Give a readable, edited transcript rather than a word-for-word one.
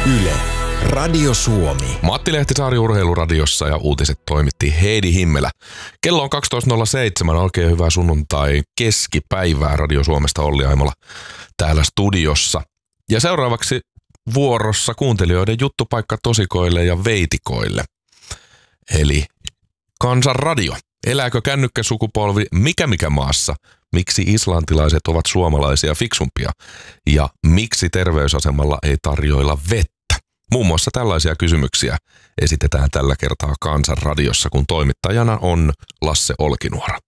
Yle, Radio Suomi. Matti Lehtisaari Urheiluradiossa ja uutiset toimitti Heidi Himmelä. Kello on 12.07, oikein hyvää sunnuntai keskipäivää Radio Suomesta Olli Aimola täällä studiossa. Ja seuraavaksi vuorossa kuuntelijoiden juttupaikka tosikoille ja veitikoille. Eli Kansan radio. Elääkö kännykkäsukupolvi mikä maassa? Miksi islantilaiset ovat suomalaisia fiksumpia? Ja miksi terveysasemalla ei tarjoilla vettä? Muun muassa tällaisia kysymyksiä esitetään tällä kertaa Kansan radiossa, kun toimittajana on Lasse Olkinuora.